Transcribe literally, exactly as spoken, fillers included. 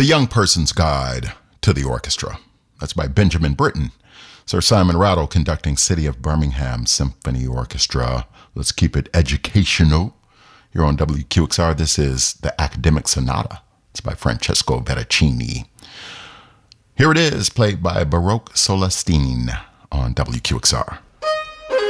The Young Person's Guide to the Orchestra. That's by Benjamin Britten. Sir Simon Rattle conducting City of Birmingham Symphony Orchestra. Let's keep it educational. Here on W Q X R, this is the Academic Sonata. It's by Francesco Veracini. Here it is, played by Baroque Solestine on W Q X R.